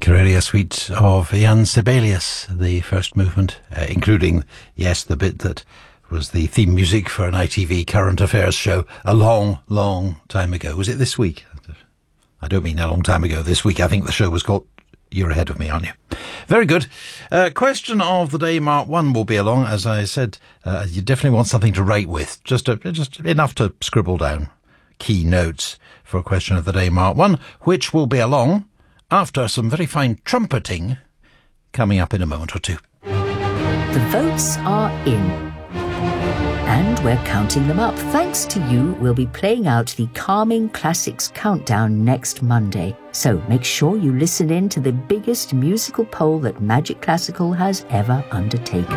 Karelia suite of Jan Sibelius, the first movement, including, yes, the bit that was the theme music for an ITV current affairs show a long, long time ago. Was it this week? I don't mean a long time ago. This week, I think the show was called You're Ahead of Me, aren't you? Very good. Question of the day, Mark 1 will be along. As I said, you definitely want something to write with, just enough to scribble down key notes for a question of the day, Mark 1, which will be along after some very fine trumpeting coming up in a moment or two. The votes are in. And we're counting them up. Thanks to you, we'll be playing out the Calming Classics Countdown next Monday. So make sure you listen in to the biggest musical poll that Magic Classical has ever undertaken.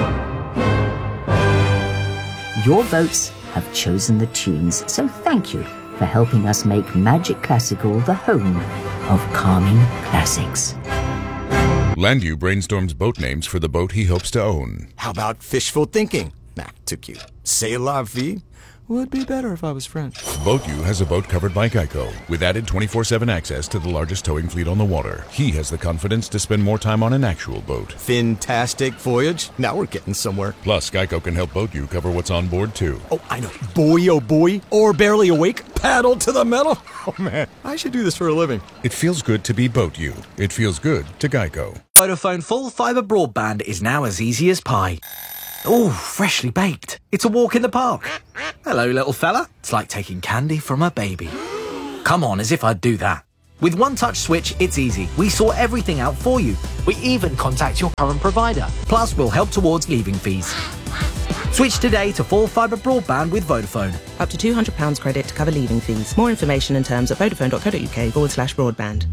Your votes have chosen the tunes, so thank you for helping us make Magic Classical the home of Calming Classics. Landu brainstorms boat names for the boat he hopes to own. How about fishful thinking? Nah, too cute. C'est la vie? Would be better if I was French. BoatU has a boat covered by Geico, with added 24/7 access to the largest towing fleet on the water. He has the confidence to spend more time on an actual boat. Fantastic voyage. Now we're getting somewhere. Plus, Geico can help BoatU cover what's on board, too. Oh, I know. Buoy, oh buoy, or barely awake, paddle to the metal. Oh, man, I should do this for a living. It feels good to be BoatU. It feels good to Geico. Vodafone full fibre broadband is now as easy as pie. Oh, freshly baked. It's a walk in the park. Hello, little fella. It's like taking candy from a baby. Come on, as if I'd do that. With One Touch Switch, it's easy. We sort everything out for you. We even contact your current provider. Plus, we'll help towards leaving fees. Switch today to full fibre broadband with Vodafone. Up to £200 credit to cover leaving fees. More information and terms at vodafone.co.uk/broadband.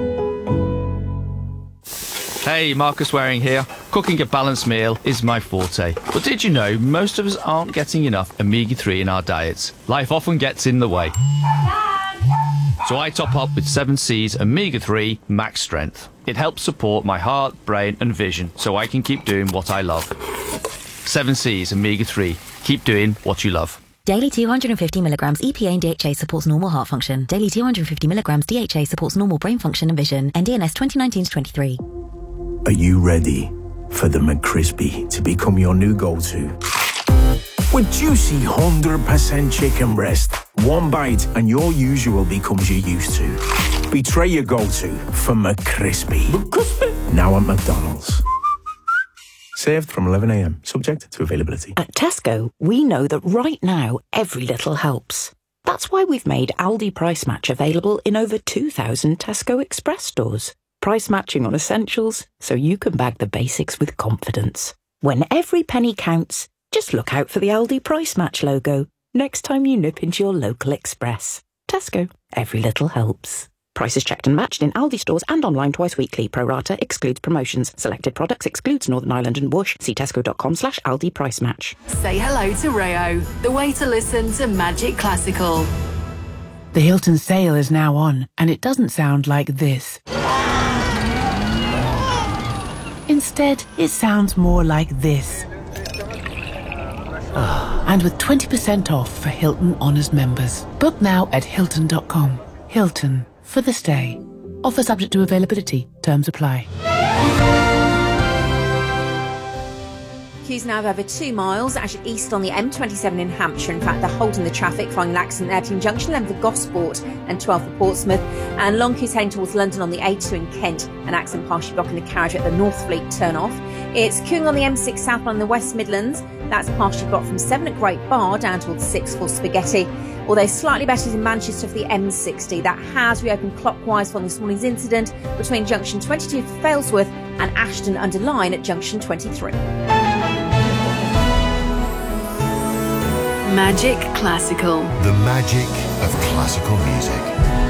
Hey, Marcus Waring here. Cooking a balanced meal is my forte. But did you know most of us aren't getting enough omega-3 in our diets? Life often gets in the way. So I top up with 7C's omega-3 max strength. It helps support my heart, brain and vision so I can keep doing what I love. 7C's omega-3. Keep doing what you love. Daily 250 milligrams EPA and DHA supports normal heart function. Daily 250 milligrams DHA supports normal brain function and vision. NDNS 2019-23. Are you ready for the McCrispy to become your new go-to? With juicy 100% chicken breast, one bite and your usual becomes your used to. Betray your go-to for McCrispy. Now at McDonald's. Served from 11 a.m, subject to availability. At Tesco, we know that right now, every little helps. That's why we've made Aldi Price Match available in over 2,000 Tesco Express stores. Price matching on essentials, so you can bag the basics with confidence. When every penny counts, just look out for the Aldi Price Match logo next time you nip into your local Express. Tesco, every little helps. Prices checked and matched in Aldi stores and online twice weekly. Pro rata excludes promotions. Selected products excludes Northern Ireland and Bush. See tesco.com/Aldi Price Match. Say hello to Rayo, the way to listen to Magic Classical. The Hilton sale is now on, and it doesn't sound like this. Instead, it sounds more like this. And with 20% off for Hilton Honors members. Book now at Hilton.com. Hilton, for the stay. Offer subject to availability. Terms apply. Queues now of over 2 miles, actually east on the M27 in Hampshire. In fact, they're holding the traffic following an accident at Erting Junction, 11 for Gosport and 12 for Portsmouth. And long queues heading towards London on the A2 in Kent. An accident partially blocking the carriageway at the Northfleet turn-off. It's queuing on the M6 southbound in the West Midlands. That's partially blocked from 7 at Great Bar down towards 6 for Spaghetti. Although slightly better in Manchester for the M60. That has reopened clockwise following this morning's incident between junction 22 for Failsworth and Ashton under Line at junction 23. Magic Classical. The magic of classical music.